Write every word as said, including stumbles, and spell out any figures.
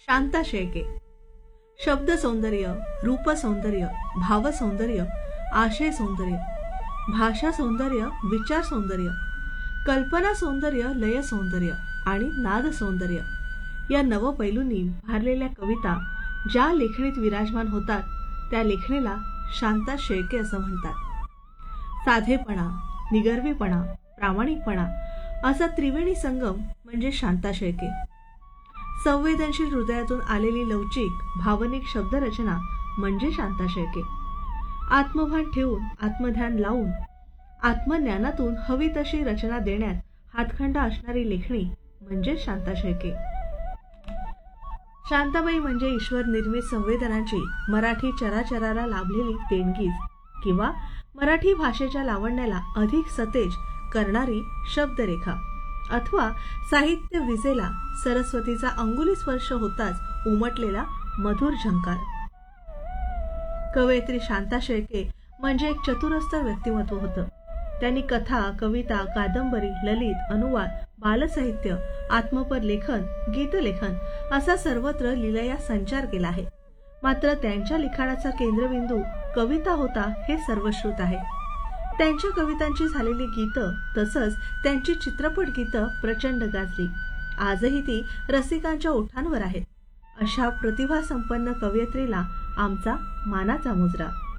शांता शेळके. शब्द सौंदर्य, रूप सौंदर्य, भाव सौंदर्य, आशय सौंदर्य, भाषा सौंदर्य, विचार सौंदर्य, कल्पना सौंदर्य, लय सौंदर्य आणि नाद सौंदर्य या नवपैलूंनी भारलेल्या कविता ज्या लेखणीत विराजमान होतात त्या लेखणीला शांता शेळके असं म्हणतात. साधेपणा, निगर्वीपणा, प्रामाणिकपणा असा त्रिवेणी संगम म्हणजे शांता शेळके. संवेदनशील हृदयातून आलेली लवचिक भावनिक शब्दरचना म्हणजे शांता शेळके. आत्मभान ठेवून, आत्मध्यान लावून, आत्मज्ञानातून हवी तशी रचना देण्यात हातखंडा असणारी लेखणी म्हणजे शांता शेळके. शांताबाई म्हणजे ईश्वर निर्मित संवेदनांची मराठी चराचराला लाभलेली देणगीच किंवा मराठी भाषेच्या लावण्याला अधिक सतेज करणारी शब्दरेखा अथवा साहित्य विजेला सरस्वतीचा अंगुली स्पर्श होताच उमटलेला मधुर झंकार. कवयित्री शांता शेळके म्हणजे एक चतुरस्तर व्यक्तिमत्व होतं. त्यांनी कथा, कविता, कादंबरी, ललित, अनुवाद, बालसाहित्य, आत्मपद लेखन, गीतलेखन असा सर्वत्र लीलया संचार केला आहे. मात्र त्यांच्या लिखाणाचा केंद्रबिंदू कविता होता हे सर्वश्रुत आहे. त्यांच्या कवितांची झालेली गीतं तसंच त्यांची चित्रपट गीतं प्रचंड गाजली. आजही ती रसिकांच्या ओठांवर आहेत. अशा प्रतिभासंपन्न कवयित्रीला आमचा मानाचा मुजरा.